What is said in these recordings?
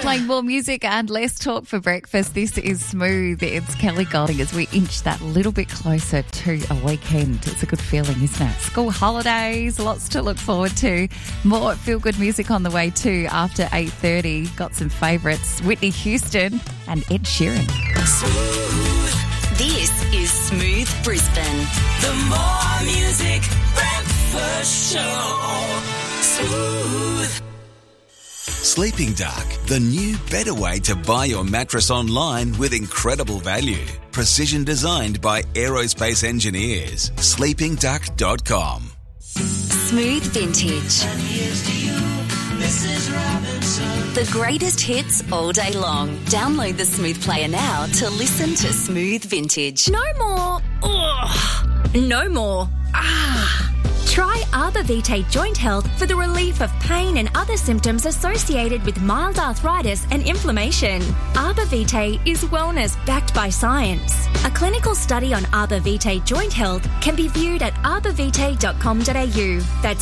Playing more music and less talk for breakfast. This is Smooth. It's Kelly Golding as we inch that little bit closer to a weekend. It's a good feeling, isn't it? School holidays, lots to look forward to. More feel-good music on the way too after 8:30. Got some favourites. Whitney Houston and Ed Sheeran. Smooth. This is Smooth Brisbane. The More Music Breakfast Show. Smooth. Sleeping Duck, the new, better way to buy your mattress online with incredible value. Precision designed by aerospace engineers. sleepingduck.com. Smooth Vintage. And here's to you, Mrs. Robinson. The greatest hits all day long. Download the Smooth Player now to listen to Smooth Vintage. No more. Ugh. No more. Try Arbor Vitae Joint Health for the relief of pain and other symptoms associated with mild arthritis and inflammation. Arbor Vitae is wellness backed by science. A clinical study on Arbor Vitae Joint Health can be viewed at arborvitae.com.au. That's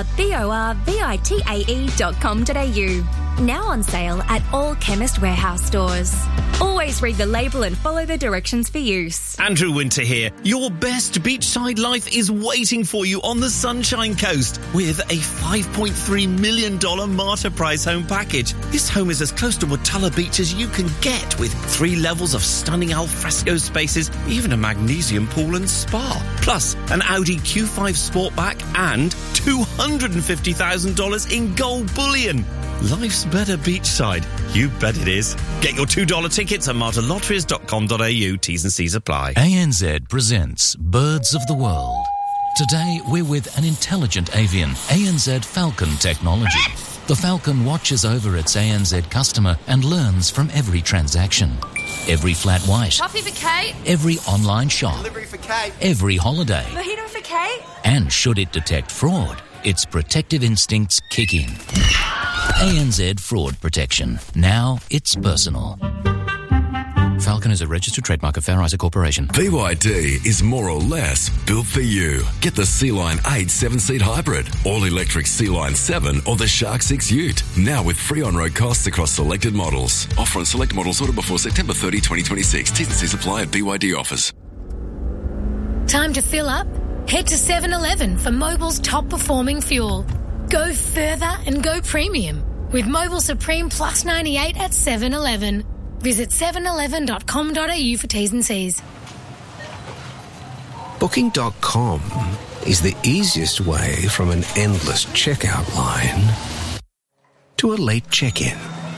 arborvitae.com.au. Now on sale at all Chemist Warehouse stores. Always read the label and follow the directions for use. Andrew Winter here. Your best beachside life is waiting for you on the Sunshine Coast with a $5.3 million Marta Prize home package. This home is as close to Watala Beach as you can get, with 3 levels of stunning alfresco spaces, even a magnesium pool and spa. Plus, an Audi Q5 Sportback and $250,000 in gold bullion. Life's better beachside. You bet it is. Get your $2 tickets at martalotteries.com.au. T's and C's apply. ANZ presents Birds of the World. Today, we're with an intelligent avian, ANZ Falcon technology. The Falcon watches over its ANZ customer and learns from every transaction. Every flat white. Coffee for Kate. Every online shop. Delivery for Kate. Every holiday. Mojito for Kate. And should it detect fraud, its protective instincts kick in. ANZ Fraud Protection. Now it's personal. Falcon is a registered trademark of Fair Isaac Corporation. BYD is more or less built for you. Get the Sea-Line 8 7-seat hybrid, all-electric Sea-Line 7 or the Shark 6 Ute. Now with free on-road costs across selected models. Offer on select models ordered before September 30, 2026. T's and C's apply at BYD offers. Time to fill up? Head to 7-Eleven for Mobil's top-performing fuel. Go further and go premium with Mobil Supreme Plus 98 at 7-Eleven. Visit 7eleven.com.au for T's and C's. Booking.com is the easiest way from an endless checkout line to a late check-in.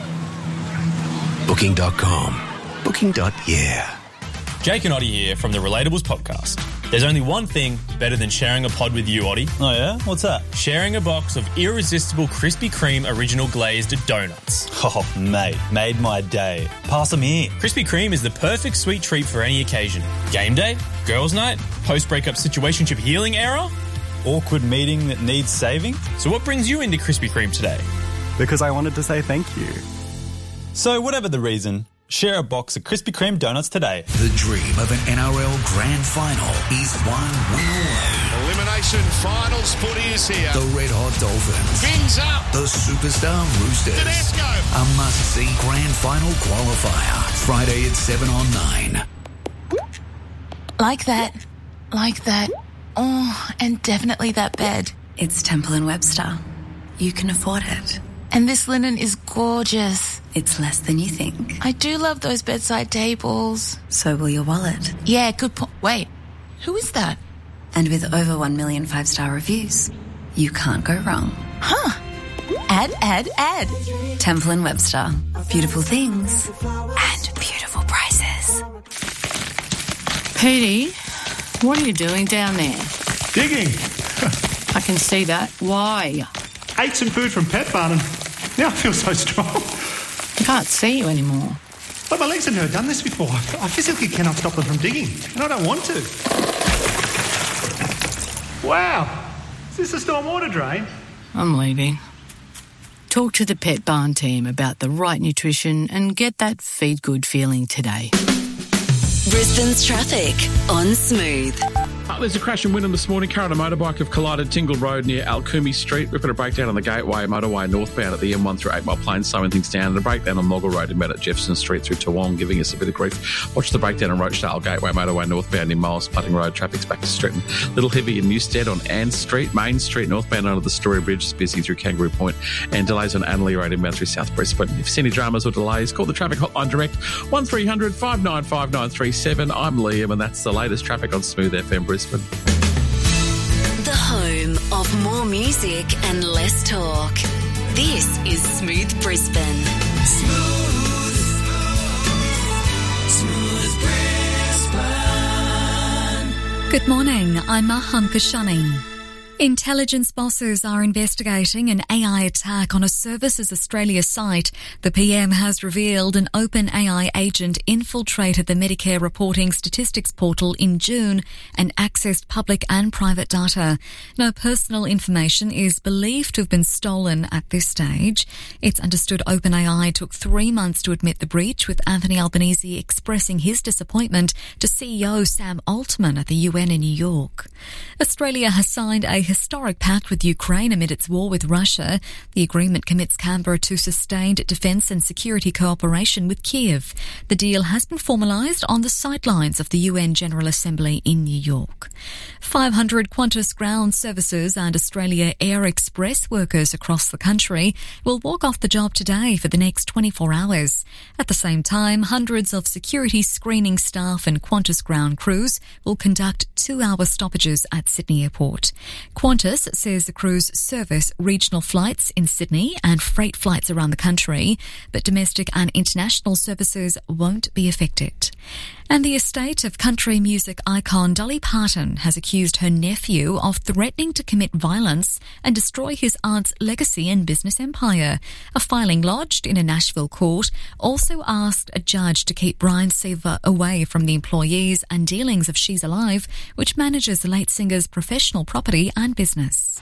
Booking.com. Booking.yeah. Jake and Oddie here from the Relatables podcast. There's only one thing better than sharing a pod with you, Oddie. Oh, yeah? What's that? Sharing a box of irresistible Krispy Kreme original glazed donuts. Oh, mate, made my day. Pass them here. Krispy Kreme is the perfect sweet treat for any occasion. Game day, girls' night, post-breakup situationship healing era, awkward meeting that needs saving. So what brings you into Krispy Kreme today? Because I wanted to say thank you. So whatever the reason, share a box of Krispy Kreme donuts today. The dream of an NRL Grand Final is one win away. Elimination Finals footy is here. The Red Hot Dolphins. Fins up. The Superstar Roosters. Tedesco. A must-see Grand Final qualifier. Friday at 7 on 9. Like that. Like that. Oh, and definitely that bed. It's Temple & Webster. You can afford it. And this linen is gorgeous. It's less than you think. I do love those bedside tables. So will your wallet. Yeah, good point. Wait, who is that? And with over 1 million 5-star reviews, you can't go wrong. Huh. Add. Temple & Webster. Beautiful things and beautiful prices. Petey, what are you doing down there? Digging. I can see that. Why? Ate some food from Pet Barn and now I feel so strong. I can't see you anymore. But my legs have never done this before. I physically cannot stop them from digging, and I don't want to. Wow. Is this a stormwater drain? I'm leaving. Talk to the Pet Barn team about the right nutrition and get that feed good feeling today. Brisbane's traffic on Smooth. There's a crash in Wynnum this morning. Car and a motorbike have collided Tingle Road near Alcoomy Street. We've got a breakdown on the Gateway motorway northbound at the M1 through 8 Mile Plains, slowing things down, and a breakdown on Moggle Road in Met at Jefferson Street through Toowong, giving us a bit of grief. Watch the breakdown on Rochdale Gateway motorway northbound in Miles Putting Road. Traffic's back to Stretton. Little heavy in Newstead on Ann Street. Main Street northbound under the Story Bridge is busy through Kangaroo Point, and delays on Annerley Road inbound through South Brisbane. If you see any dramas or delays, call the traffic hotline direct 1300 595 937. I'm Liam, and that's the latest traffic on Smooth FM Brisbane. The home of more music and less talk. This is Smooth Brisbane. Smooth Brisbane. Good morning, I'm Maham Kashani. Intelligence bosses are investigating an AI attack on a Services Australia site. The PM has revealed an open AI agent infiltrated the Medicare reporting statistics portal in June and accessed public and private data. No personal information is believed to have been stolen at this stage. It's understood OpenAI took 3 months to admit the breach, with Anthony Albanese expressing his disappointment to CEO Sam Altman at the UN in New York. Australia has signed a historic pact with Ukraine amid its war with Russia. The agreement commits Canberra to sustained defence and security cooperation with Kiev. The deal has been formalised on the sidelines of the UN General Assembly in New York. 500 Qantas Ground Services and Australia Air Express workers across the country will walk off the job today for the next 24 hours. At the same time, hundreds of security screening staff and Qantas ground crews will conduct 2-hour stoppages at Sydney Airport. Qantas says the crews service regional flights in Sydney and freight flights around the country, but domestic and international services won't be affected. And the estate of country music icon Dolly Parton has accused her nephew of threatening to commit violence and destroy his aunt's legacy and business empire. A filing lodged in a Nashville court also asked a judge to keep Brian Seaver away from the employees and dealings of She's Alive, which manages the late singer's professional property and business.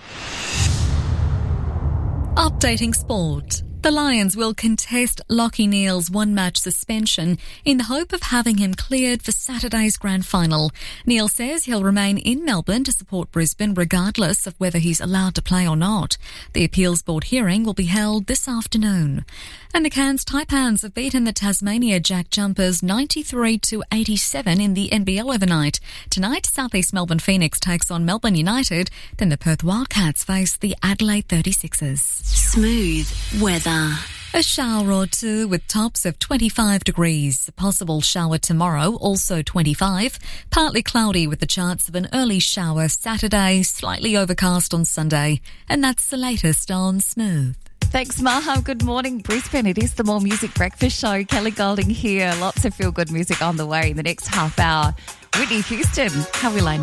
Updating sport. The Lions will contest Lachie Neale's one-match suspension in the hope of having him cleared for Saturday's grand final. Neale says he'll remain in Melbourne to support Brisbane regardless of whether he's allowed to play or not. The appeals board hearing will be held this afternoon. And the Cairns Taipans have beaten the Tasmania Jack Jumpers 93-87 in the NBL overnight. Tonight, South East Melbourne Phoenix takes on Melbourne United. Then the Perth Wildcats face the Adelaide 36ers. Smooth weather. A shower or two with tops of 25 degrees. A possible shower tomorrow, also 25. Partly cloudy with the chance of an early shower Saturday, slightly overcast on Sunday. And that's the latest on Smooth. Thanks, Maha. Good morning, Brisbane. It is the More Music Breakfast Show. Kelly Golding here. Lots of feel-good music on the way in the next half hour. Whitney Houston, How Will I